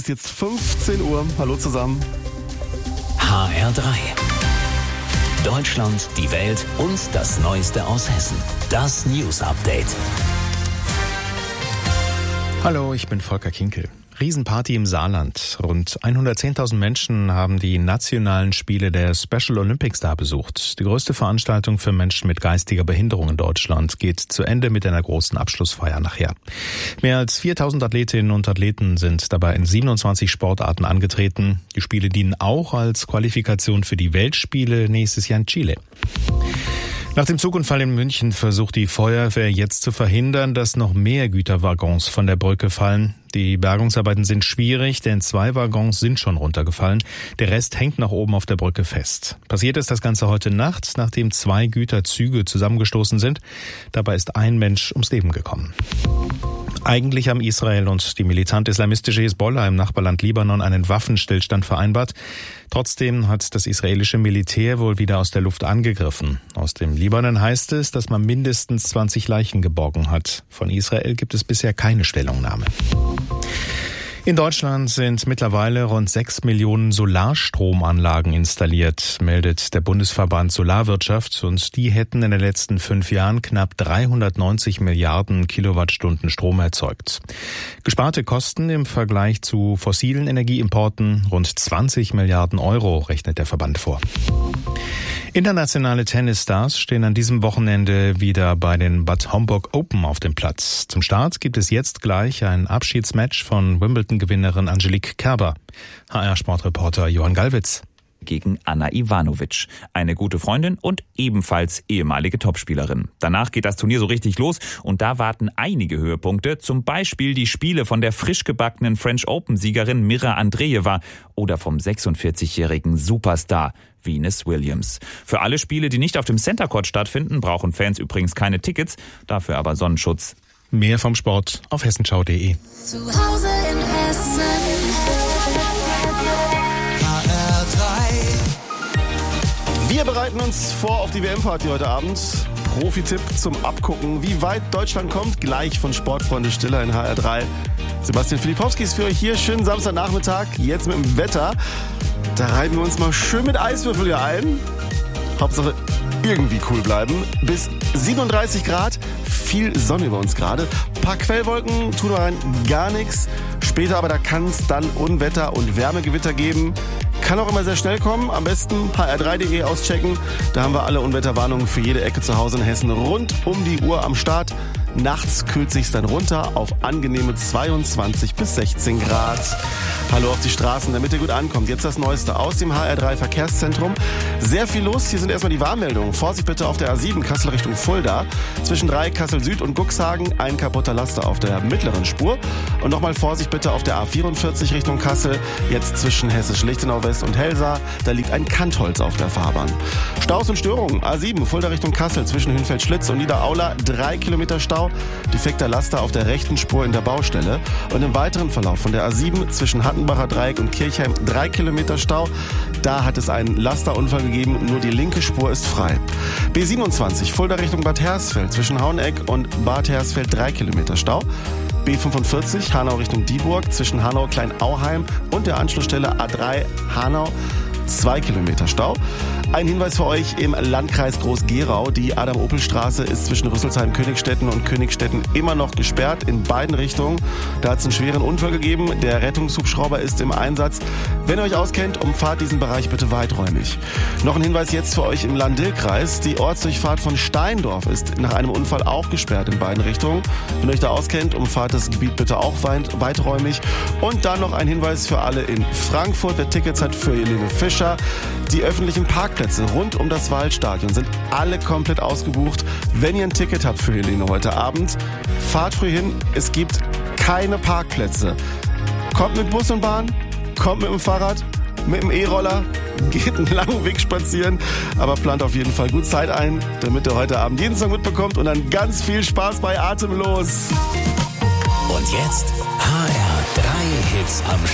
Es ist jetzt 15 Uhr. Hallo zusammen. HR3. Deutschland, die Welt und das Neueste aus Hessen. Das News Update. Hallo, ich bin Volker Kinkel. Riesenparty im Saarland. Rund 110.000 Menschen haben die nationalen Spiele der Special Olympics da besucht. Die größte Veranstaltung für Menschen mit geistiger Behinderung in Deutschland geht zu Ende mit einer großen Abschlussfeier nachher. Mehr als 4.000 Athletinnen und Athleten sind dabei in 27 Sportarten angetreten. Die Spiele dienen auch als Qualifikation für die Weltspiele nächstes Jahr in Chile. Nach dem Zugunfall in München versucht die Feuerwehr jetzt zu verhindern, dass noch mehr Güterwaggons von der Brücke fallen. Die Bergungsarbeiten sind schwierig, denn 2 Waggons sind schon runtergefallen. Der Rest hängt nach oben auf der Brücke fest. Passiert ist das Ganze heute Nacht, nachdem 2 Güterzüge zusammengestoßen sind. Dabei ist ein Mensch ums Leben gekommen. Eigentlich haben Israel und die militant-islamistische Hisbollah im Nachbarland Libanon einen Waffenstillstand vereinbart. Trotzdem hat das israelische Militär wohl wieder aus der Luft angegriffen. Aus dem Libanon heißt es, dass man mindestens 20 Leichen geborgen hat. Von Israel gibt es bisher keine Stellungnahme. In Deutschland sind mittlerweile rund 6 Millionen Solarstromanlagen installiert, meldet der Bundesverband Solarwirtschaft, und die hätten in den letzten 5 Jahren knapp 390 Milliarden Kilowattstunden Strom erzeugt. Gesparte Kosten im Vergleich zu fossilen Energieimporten rund 20 Milliarden Euro, rechnet der Verband vor. Internationale Tennisstars stehen an diesem Wochenende wieder bei den Bad Homburg Open auf dem Platz. Zum Start gibt es jetzt gleich ein Abschiedsmatch von Wimbledon-Gewinnerin Angelique Kerber. HR-Sportreporter Johann Gallwitz. Gegen Anna Ivanovic, eine gute Freundin und ebenfalls ehemalige Topspielerin. Danach geht das Turnier so richtig los und da warten einige Höhepunkte, zum Beispiel die Spiele von der frisch gebackenen French Open-Siegerin Mira Andreeva oder vom 46-jährigen Superstar Venus Williams. Für alle Spiele, die nicht auf dem Center Court stattfinden, brauchen Fans übrigens keine Tickets, dafür aber Sonnenschutz. Mehr vom Sport auf hessenschau.de. Zu Hause in Hessen. Wir bereiten uns vor auf die WM-Party heute Abend. Profi-Tipp zum Abgucken, wie weit Deutschland kommt, gleich von Sportfreunde Stiller in HR3. Sebastian Filipowski ist für euch hier. Schönen Samstagnachmittag, jetzt mit dem Wetter. Da reiben wir uns mal schön mit Eiswürfel hier ein. Hauptsache irgendwie cool bleiben. Bis 37 Grad, viel Sonne über uns gerade. Ein paar Quellwolken tun rein gar nichts. Später aber, da kann es dann Unwetter und Wärmegewitter geben. Kann auch immer sehr schnell kommen. Am besten hr3.de auschecken. Da haben wir alle Unwetterwarnungen für jede Ecke zu Hause in Hessen rund um die Uhr am Start. Nachts kühlt sich's dann runter auf angenehme 22 bis 16 Grad. Hallo auf die Straßen, damit ihr gut ankommt. Jetzt das Neueste aus dem HR3 Verkehrszentrum. Sehr viel los. Hier sind erstmal die Warnmeldungen. Vorsicht bitte auf der A7 Kassel Richtung Fulda. Zwischen 3 Kassel Süd und Cuxhagen ein kaputter Laster auf der mittleren Spur. Und nochmal Vorsicht bitte auf der A44 Richtung Kassel. Jetzt zwischen Hessisch-Lichtenau West und Helsa. Da liegt ein Kantholz auf der Fahrbahn. Staus und Störungen. A7 Fulda Richtung Kassel zwischen Hünfeld-Schlitz und Niederaula. 3 Kilometer Stau. Defekter Laster auf der rechten Spur in der Baustelle. Und im weiteren Verlauf von der A7 zwischen Hattenbacher Dreieck und Kirchheim 3 Kilometer Stau. Da hat es einen Lasterunfall gegeben, nur die linke Spur ist frei. B27 Fulda Richtung Bad Hersfeld zwischen Haueneck und Bad Hersfeld 3 Kilometer Stau. B45 Hanau Richtung Dieburg zwischen Hanau-Kleinauheim und der Anschlussstelle A3 Hanau 2 Kilometer Stau. Ein Hinweis für euch im Landkreis Groß-Gerau. Die Adam-Opel-Straße ist zwischen Rüsselsheim-Königstetten und Königstetten immer noch gesperrt in beiden Richtungen. Da hat es einen schweren Unfall gegeben. Der Rettungshubschrauber ist im Einsatz. Wenn ihr euch auskennt, umfahrt diesen Bereich bitte weiträumig. Noch ein Hinweis jetzt für euch im Lahn-Dill-Kreis. Die Ortsdurchfahrt von Steindorf ist nach einem Unfall auch gesperrt in beiden Richtungen. Wenn ihr euch da auskennt, umfahrt das Gebiet bitte auch weiträumig. Und dann noch ein Hinweis für alle in Frankfurt. Wer Tickets hat für Helene Fischer. Die öffentlichen Parkplätze rund um das Waldstadion sind alle komplett ausgebucht. Wenn ihr ein Ticket habt für Helene heute Abend, fahrt früh hin. Es gibt keine Parkplätze. Kommt mit Bus und Bahn, kommt mit dem Fahrrad, mit dem E-Roller, geht einen langen Weg spazieren, aber plant auf jeden Fall gut Zeit ein, damit ihr heute Abend jeden Song mitbekommt und dann ganz viel Spaß bei Atemlos. Und jetzt HR3 Hits am